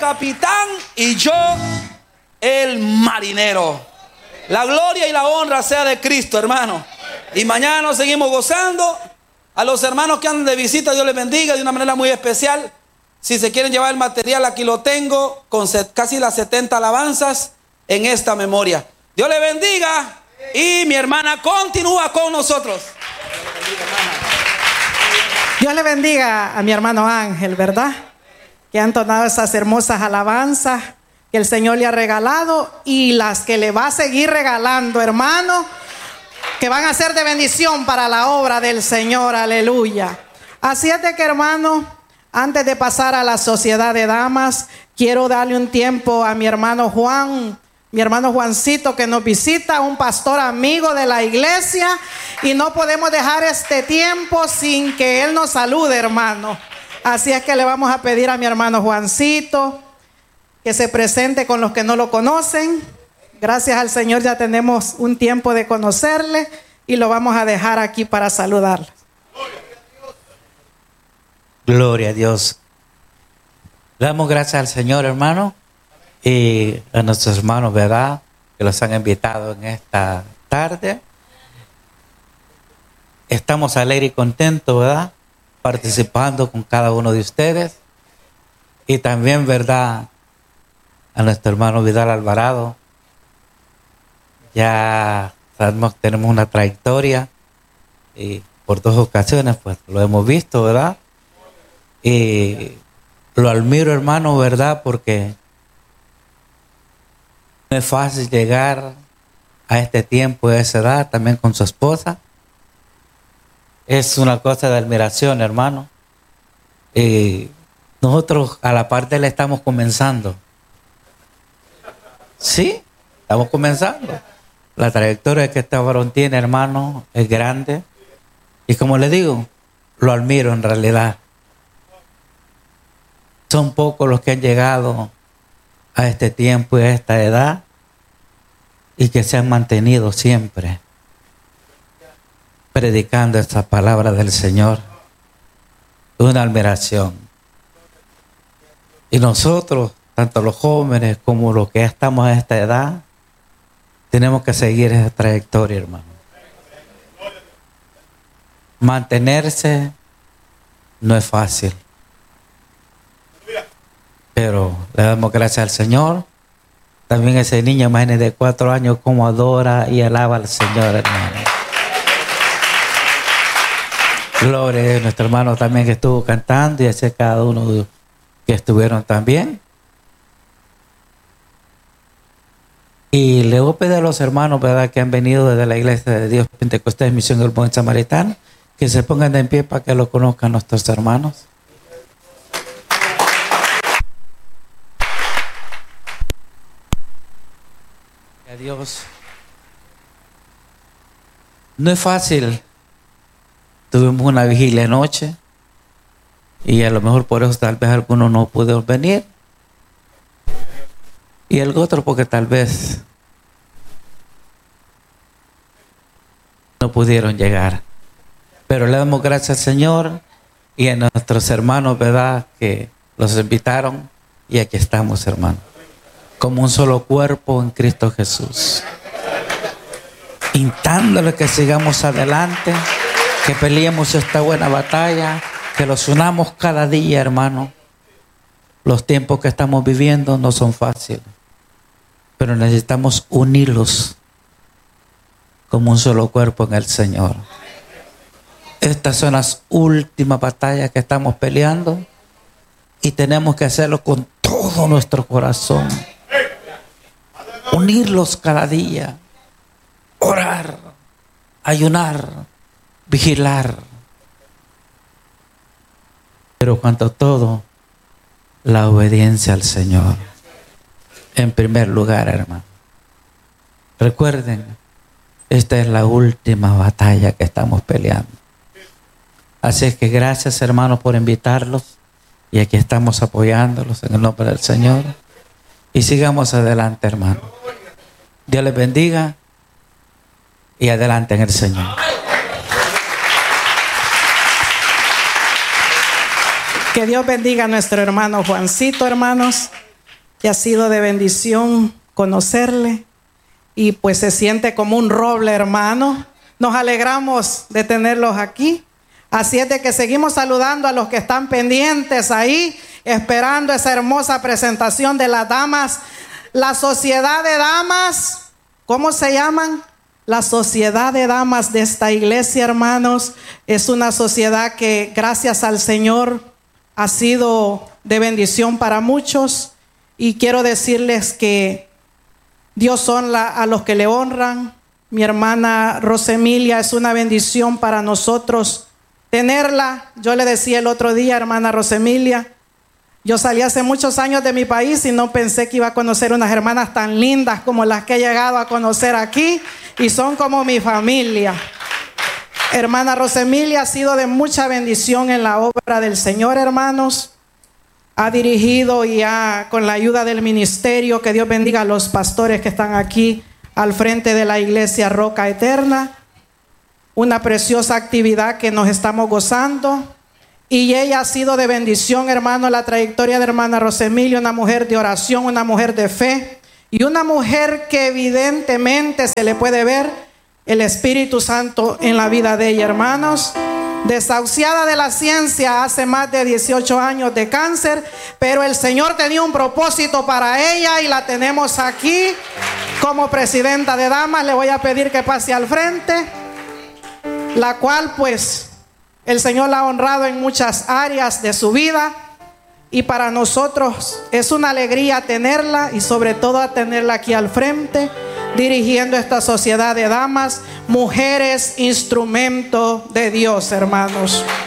capitán y yo el marinero. La gloria y la honra sea de Cristo, hermano. Y mañana nos seguimos gozando. A los hermanos que andan de visita, Dios les bendiga de una manera muy especial. Si se quieren llevar el material, aquí lo tengo, con casi las 70 alabanzas en esta memoria. Dios les bendiga. Y mi hermana continúa con nosotros. Dios le bendiga a mi hermano Ángel, ¿verdad? Que ha entonado esas hermosas alabanzas que el Señor le ha regalado y las que le va a seguir regalando, hermano, que van a ser de bendición para la obra del Señor, aleluya. Así es de que, hermano, antes de pasar a la sociedad de damas, quiero darle un tiempo a mi hermano Juan, mi hermano Juancito, que nos visita, un pastor amigo de la iglesia, y no podemos dejar este tiempo sin que él nos salude, hermano. Así es que le vamos a pedir a mi hermano Juancito que se presente con los que no lo conocen. Gracias al Señor ya tenemos un tiempo de conocerle y lo vamos a dejar aquí para saludarle. Gloria a Dios. Le damos gracias al Señor, hermano, y a nuestros hermanos, ¿verdad?, que los han invitado en esta tarde. Estamos alegres y contentos, ¿verdad?, participando con cada uno de ustedes. Y también, ¿verdad?, a nuestro hermano Vidal Alvarado. Ya sabemos, tenemos una trayectoria y por 2 ocasiones pues lo hemos visto, ¿verdad? Y lo admiro, hermano, ¿verdad? Porque no es fácil llegar a este tiempo, a esa edad, también con su esposa. Es una cosa de admiración, hermano. Y nosotros a la parte le estamos comenzando. Sí, estamos comenzando. La trayectoria que este varón tiene, hermano, es grande. Y como le digo, lo admiro en realidad. Son pocos los que han llegado a este tiempo y a esta edad y que se han mantenido siempre predicando esta palabra del Señor. Una admiración. Y nosotros, tanto los jóvenes como los que ya estamos a esta edad, tenemos que seguir esa trayectoria, hermano. Mantenerse no es fácil. Pero le damos gracias al Señor. También ese niño, imagínese, de 4 años, como adora y alaba al Señor, hermano. Gloria a nuestro hermano también que estuvo cantando, y a cada uno que estuvieron también. Y le voy a pedir a los hermanos, ¿verdad?, que han venido desde la Iglesia de Dios Pentecostés Misión del Buen Samaritano, que se pongan de en pie para que lo conozcan nuestros hermanos. Dios. No es fácil. Tuvimos una vigilia anoche y a lo mejor por eso tal vez algunos no pudieron venir y el otro porque tal vez no pudieron llegar. Pero le damos gracias al Señor y a nuestros hermanos, ¿verdad?, que los invitaron, y aquí estamos, hermanos, como un solo cuerpo en Cristo Jesús, instándole que sigamos adelante, que peleemos esta buena batalla, que los unamos cada día, hermano. Los tiempos que estamos viviendo no son fáciles, pero necesitamos unirlos como un solo cuerpo en el Señor. Estas son las últimas batallas que estamos peleando y tenemos que hacerlo con todo nuestro corazón. Unirlos cada día, orar, ayunar, vigilar. Pero cuanto todo, la obediencia al Señor. En primer lugar, hermano. Recuerden, esta es la última batalla que estamos peleando. Así es que gracias, hermanos, por invitarlos. Y aquí estamos apoyándolos en el nombre del Señor. Y sigamos adelante, hermano. Dios les bendiga y adelante en el Señor. Que Dios bendiga a nuestro hermano Juancito, hermanos. que ha sido de bendición conocerle y pues se siente como un roble, hermano. Nos alegramos de tenerlos aquí. Así es de que seguimos saludando a los que están pendientes ahí, esperando esa hermosa presentación de las damas. La sociedad de damas, ¿cómo se llaman? La sociedad de damas de esta iglesia, hermanos, es una sociedad que gracias al Señor ha sido de bendición para muchos. Y quiero decirles que Dios honra a los que le honran. Mi hermana Rosemilia es una bendición para nosotros tenerla. Yo le decía el otro día, hermana Rosemilia, yo salí hace muchos años de mi país y no pensé que iba a conocer unas hermanas tan lindas como las que he llegado a conocer aquí, y son como mi familia. Hermana Rosemilia ha sido de mucha bendición en la obra del Señor, hermanos. Ha dirigido y con la ayuda del ministerio, que Dios bendiga a los pastores que están aquí al frente de la iglesia Roca Eterna. Una preciosa actividad que nos estamos gozando. Y ella ha sido de bendición, hermano, la trayectoria de hermana Rosemilia, una mujer de oración, una mujer de fe y una mujer que evidentemente se le puede ver el Espíritu Santo en la vida de ella, hermanos. Desahuciada de la ciencia hace más de 18 años de cáncer, pero el Señor tenía un propósito para ella y la tenemos aquí como presidenta de damas. Le voy a pedir que pase al frente, la cual pues el Señor la ha honrado en muchas áreas de su vida, y para nosotros es una alegría tenerla y sobre todo tenerla aquí al frente dirigiendo esta sociedad de damas, mujeres instrumento de Dios, hermanos.